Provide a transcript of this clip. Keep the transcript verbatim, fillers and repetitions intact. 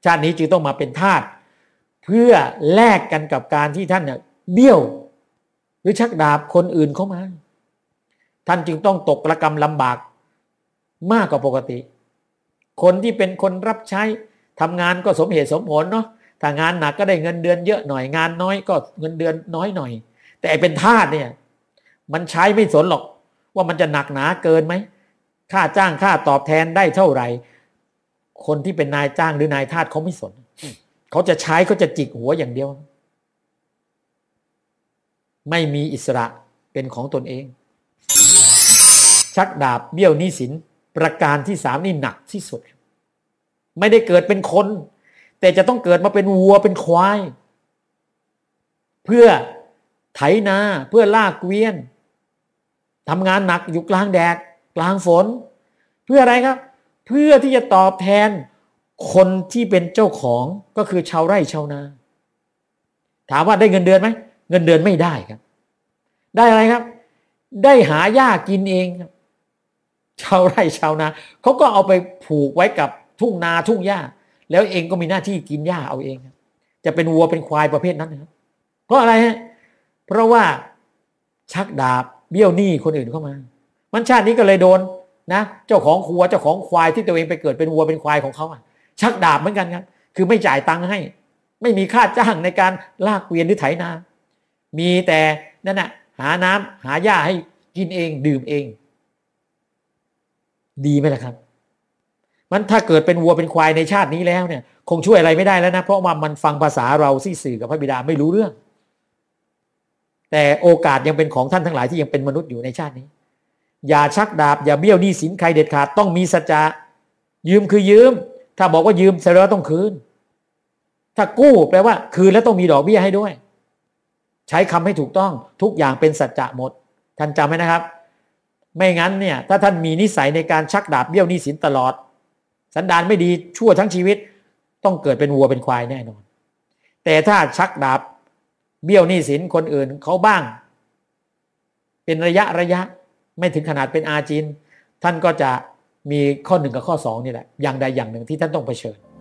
ชาตินี้จึงต้องมาเป็นทาสเพื่อแลกกันกับการที่ท่านเนี่ยเบี้ยวหรือชักดาบคนอื่นเข้ามาท่านจึงต้องตกระกำลำบากมากกว่าปกติคนที่เป็นคนรับใช้ทำงานก็สมเหตุสมผลเนาะถ้างานหนักก็ได้เงินเดือนเยอะหน่อยงานน้อยก็เงินเดือนน้อยหน่อยแต่เป็นทาสเนี่ยมันใช้ไม่สนหรอกว่ามันจะหนักหนาเกินไหมค่าจ้างค่าตอบแทนได้เท่าไหร่คนที่เป็นนายจ้างหรือนายทาสเขาไม่สนเขาจะใช้เขาจะจิกหัวอย่างเดียวไม่มีอิสระเป็นของตนเองชักดาบเบี้ยวหนี้สินประการที่สามนี่หนักที่สุดไม่ได้เกิดเป็นคนแต่จะต้องเกิดมาเป็นวัวเป็นควายเพื่อไถนาเพื่อลากเกวียนทำงานหนักอยู่กลางแดดกลางฝนเพื่ออะไรครับเพื่อที่จะตอบแทนคนที่เป็นเจ้าของก็คือชาวไร่ชาวนาถามว่าได้เงินเดือนไหมเงินเดือนไม่ได้ครับได้อะไรครับได้หาหญ้ากินเองครับชาวไร่ชาวนาเขาก็เอาไปผูกไว้กับทุ่งนาทุ่งหญ้าแล้วเองก็มีหน้าที่กินหญ้าเอาเองครับจะเป็นวัวเป็นควายประเภทนั้นนะครับเพราะอะไรฮะเพราะว่าชักดาบเบี้ยวหนี้คนอื่นเข้ามามันชาตินี้ก็เลยโดนนะเจ้าของวัวเจ้าของควายที่ตัวเองไปเกิดเป็นวัวเป็นควายของเขาอ่ะชักดาบเหมือนกันครับคือไม่จ่ายตังค์ให้ไม่มีค่าจ้างในการลากเกวียนหรือไถนามีแต่นั่นน่ะหาน้ำหาหญ้าให้กินเองดื่มเองดีไหมล่ะครับมันถ้าเกิดเป็นวัวเป็นควายในชาตินี้แล้วเนี่ยคงช่วยอะไรไม่ได้แล้วนะเพราะว่ามันฟังภาษาเราที่สื่อกับพระบิดาไม่รู้เรื่องแต่โอกาสยังเป็นของท่านทั้งหลายที่ยังเป็นมนุษย์อยู่ในชาตินี้อย่าชักดาบอย่าเบี้ยวหนี้สินใครเด็ดขาดต้องมีสัจจะยืมคือยืมถ้าบอกว่ายืมแสดงว่าต้องคืนถ้ากู้แปลว่าคืนแล้วต้องมีดอกเบี้ยให้ด้วยใช้คำให้ถูกต้องทุกอย่างเป็นสัจจะหมดท่านจำไว้นะครับไม่งั้นเนี่ยถ้าท่านมีนิสัยในการชักดาบเบี้ยวหนี้สินตลอดสันดานไม่ดีชั่วทั้งชีวิตต้องเกิดเป็นวัวเป็นควายแน่นอนแต่ถ้าชักดาบเบี้ยวหนี้สินคนอื่นเขาบ้างเป็นระยะระยะไม่ถึงขนาดเป็นอาจินท่านก็จะมีข้อหนึ่งกับข้อสองนี่แหละอย่างใดอย่างหนึ่งที่ท่านต้องเผชิญ